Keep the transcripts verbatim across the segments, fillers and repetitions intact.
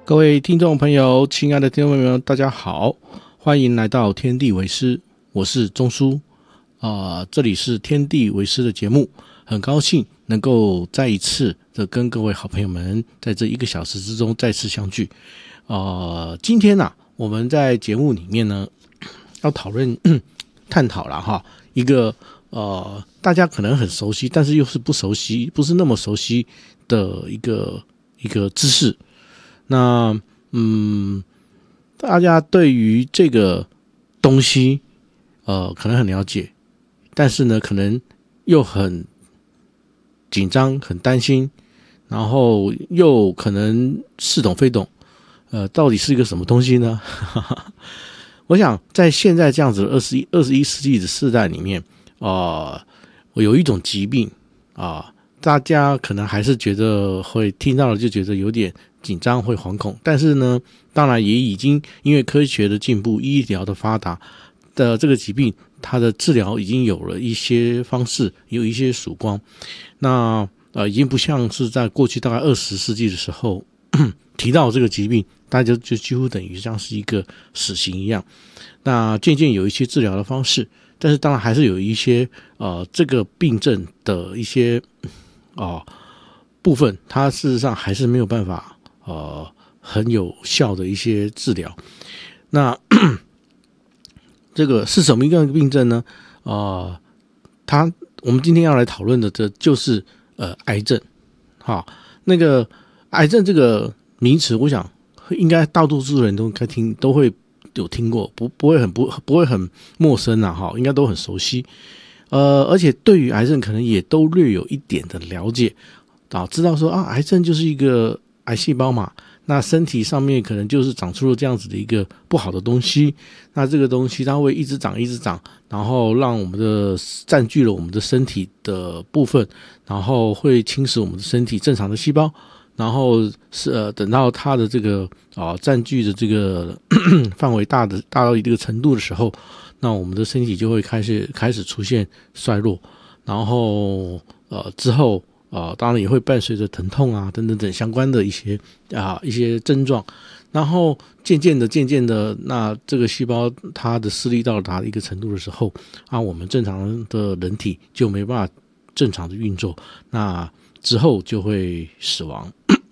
各位听众朋友，亲爱的听众朋友，大家好，欢迎来到天地为师，我是钟叔啊、呃，这里是天地为师的节目，很高兴能够再一次的跟各位好朋友们在这一个小时之中再次相聚。呃，今天呢、啊，我们在节目里面呢要讨论探讨了哈一个呃大家可能很熟悉，但是又是不熟悉，不是那么熟悉的一个一个知识。那嗯，大家对于这个东西，呃，可能很了解，但是呢，可能又很紧张、很担心，然后又可能似懂非懂，呃，到底是一个什么东西呢？我想在现在这样子二十一、二十一世纪的世代里面，呃，我有一种疾病啊、呃，大家可能还是觉得会听到了就觉得有点紧张会惶恐，但是呢，当然也已经因为科学的进步、医疗的发达的这个疾病，它的治疗已经有了一些方式，有一些曙光。那呃，已经不像是在过去大概二十世纪的时候提到这个疾病，大家就几乎等于像是一个死刑一样。那渐渐有一些治疗的方式，但是当然还是有一些呃这个病症的一些哦、呃、部分，它事实上还是没有办法。呃，很有效的一些治疗。那这个是什么一个病症呢？呃，它我们今天要来讨论的，这就是呃癌症。好，那个癌症这个名词，我想应该大多数人都该听，都会有听过，不不会很不不会很陌生啊，哈，应该都很熟悉。呃，而且对于癌症，可能也都略有一点的了解啊，知道说啊，癌症就是一个癌细胞嘛，那身体上面可能就是长出了这样子的一个不好的东西，那这个东西它会一直长一直长，然后让我们的占据了我们的身体的部分，然后会侵蚀我们的身体正常的细胞，然后是呃等到它的这个啊、呃、占据的这个范围大的大到一定程度的时候，那我们的身体就会开始开始出现衰弱，然后呃之后。呃，当然也会伴随着疼痛啊，等等等相关的一些啊一些症状，然后渐渐的、渐渐的，那这个细胞它的视力到达一个程度的时候，啊，我们正常的人体就没办法正常的运作，那之后就会死亡。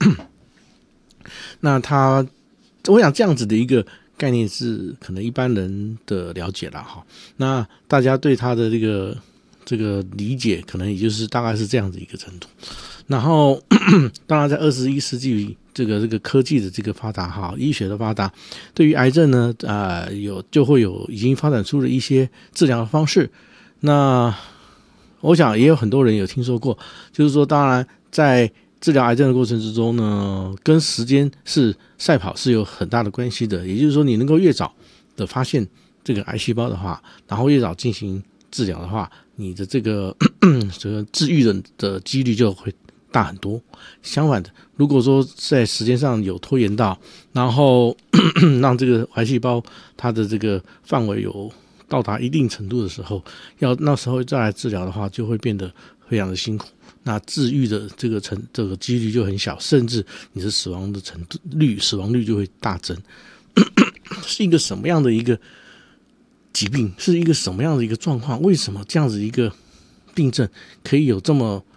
那它，我想这样子的一个概念是可能一般人的了解了哈。那大家对它的这个。这个理解可能也就是大概是这样的一个程度，然后当然在二十一世纪这个这个科技的这个发达哈，医学的发达，对于癌症呢，呃，有就会有已经发展出了一些治疗的方式。那我想也有很多人有听说过，就是说，当然在治疗癌症的过程之中呢，跟时间是赛跑是有很大的关系的。也就是说，你能够越早的发现这个癌细胞的话，然后越早进行治疗的话，你的这个这个治愈的的几率就会大很多。相反的，如果说在时间上有拖延到，然后让这个癌细胞它的这个范围有到达一定程度的时候，要那时候再来治疗的话，就会变得非常的辛苦。那治愈的这个成这个几率就很小，甚至你的死亡的程度率死亡率就会大增。是一个什么样的一个疾病，是一个什么样的一个状况？为什么这样子一个病症可以有这么